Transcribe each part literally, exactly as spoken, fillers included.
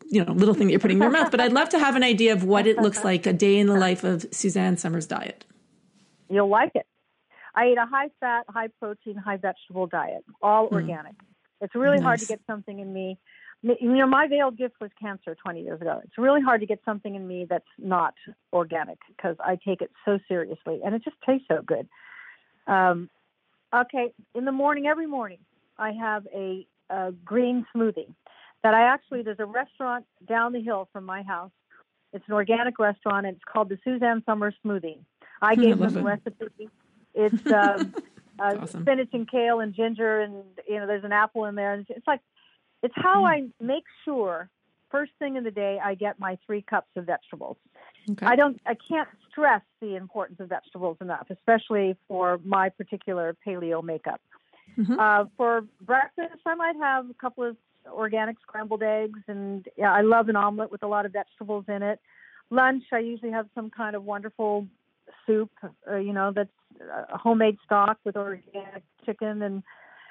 you know, little thing that you're putting in your mouth, but I'd love to have an idea of what it looks like a day in the life of Suzanne Somers' diet. You'll like it. I eat a high-fat, high-protein, high-vegetable diet, all mm. organic. It's really nice. Hard to get something in me. You know, my veiled gift was cancer twenty years ago. It's really hard to get something in me that's not organic because I take it so seriously, and it just tastes so good. Um, okay, in the morning, every morning, I have a, a green smoothie that I actually, there's a restaurant down the hill from my house. It's an organic restaurant, and it's called the Suzanne Somers Smoothie. I gave them the recipe. It's um, uh, awesome. Spinach and kale and ginger, and you know, there's an apple in there. And it's like, it's how mm. I make sure first thing in the day I get my three cups of vegetables. Okay. I don't, I can't stress the importance of vegetables enough, especially for my particular paleo makeup. Mm-hmm. Uh, for breakfast, I might have a couple of organic scrambled eggs, and yeah, I love an omelet with a lot of vegetables in it. Lunch, I usually have some kind of wonderful soup, uh, you know, that's a homemade stock with organic chicken, and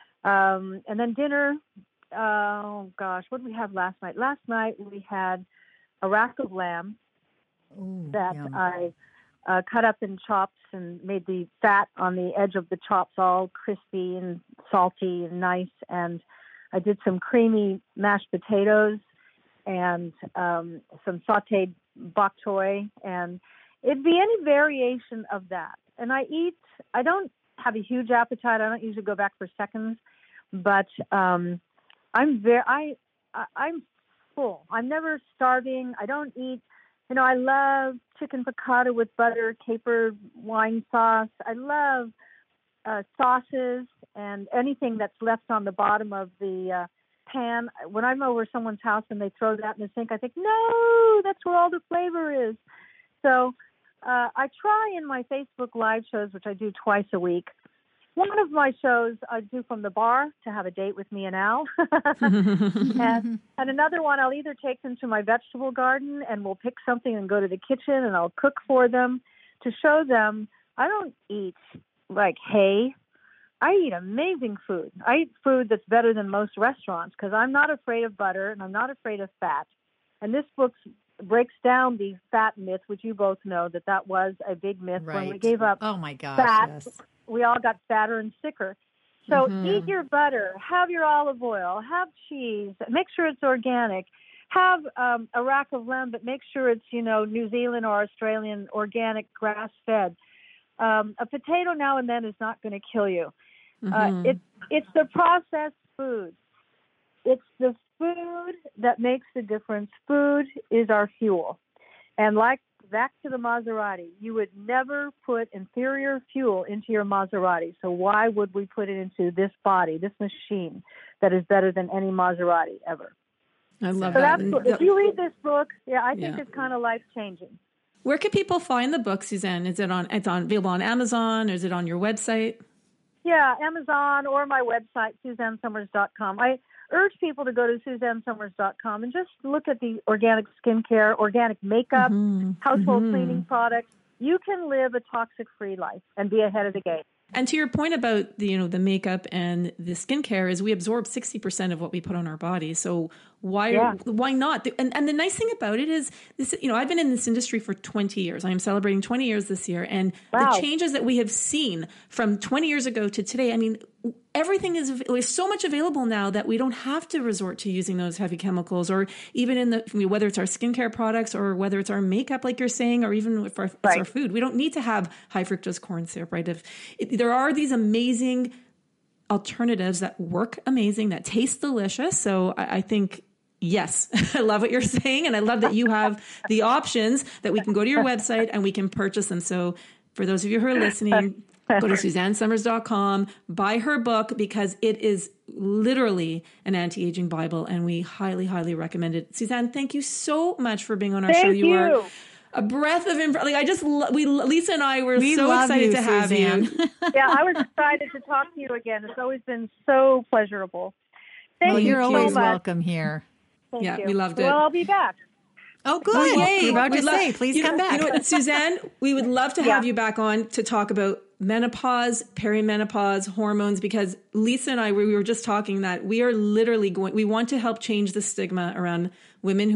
um, and then dinner. Uh, oh gosh, what did we have last night? Last night we had a rack of lamb Ooh, that yum. I uh, cut up in chops and made the fat on the edge of the chops all crispy and salty and nice. And I did some creamy mashed potatoes and um, some sautéed bok choy, and it'd be any variation of that. And I eat, I don't have a huge appetite. I don't usually go back for seconds, but um, I'm very, I, I, I'm full. I'm never starving. I don't eat, you know, I love chicken piccata with butter, caper wine sauce. I love uh, sauces and anything that's left on the bottom of the uh, pan. When I'm over someone's house and they throw that in the sink, I think, no, that's where all the flavor is. So uh, I try in my Facebook live shows, which I do twice a week. One of my shows I do from the bar to have a date with me and Al. and, and another one, I'll either take them to my vegetable garden and we'll pick something and go to the kitchen and I'll cook for them to show them I don't eat like hay. I eat amazing food. I eat food that's better than most restaurants because I'm not afraid of butter and I'm not afraid of fat. And this book breaks down the fat myth, which you both know that that was a big myth right. when we gave up oh my gosh, fat. Yes. We all got fatter and sicker. So mm-hmm. eat your butter, have your olive oil, have cheese, make sure it's organic, have um, a rack of lamb, but make sure it's, you know, New Zealand or Australian organic grass-fed. Um, a potato now and then is not going to kill you. Mm-hmm. Uh, it, it's the processed food. It's the food that makes the difference. Food is our fuel. And like back to the Maserati, you would never put inferior fuel into your Maserati. So why would we put it into this body, this machine that is better than any Maserati ever? I love so that. That's, cool. If you read this book, yeah, I think yeah. it's kind of life-changing. Where can people find the book, Suzanne? Is it on, it's on available on Amazon, or is it on your website? Yeah, Amazon or my website, Suzanne Somers dot com. I urge people to go to Suzanne Somers dot com and just look at the organic skincare, organic makeup, mm-hmm. household mm-hmm. cleaning products. You can live a toxic-free life and be ahead of the game. And to your point about the, you know, the makeup and the skincare is we absorb sixty percent of what we put on our body. So why, yeah. why not? And, and the nice thing about it is this, you know, I've been in this industry for twenty years. I am celebrating twenty years this year. And wow. the changes that we have seen from twenty years ago to today, I mean, everything is, there's so much available now that we don't have to resort to using those heavy chemicals, or even in the, whether it's our skincare products or whether it's our makeup, like you're saying, or even if our, right. it's our food, we don't need to have high fructose corn syrup, right? If it, there are these amazing alternatives that work amazing, that taste delicious. So I, I think, yes, I love what you're saying. And I love that you have the options that we can go to your website and we can purchase them. So for those of you who are listening, go to Suzanne Somers dot com, buy her book because it is literally an anti-aging Bible, and we highly, highly recommend it. Suzanne, thank you so much for being on our thank show. You, you are a breath of info. Like I just, we Lisa and I were we so excited you, to have Suzanne. you. Yeah, I was excited to talk to you again. It's always been so pleasurable. Thank well, you you're so always much. welcome here. Thank yeah, you. we loved it. Well, I'll be back. Oh, good. Oh, yay. You're about We'd to love, say, please you come know, back. You know what, Suzanne, we would love to have yeah. you back on to talk about menopause, perimenopause, hormones, because Lisa and I, we were just talking that we are literally going, we want to help change the stigma around women who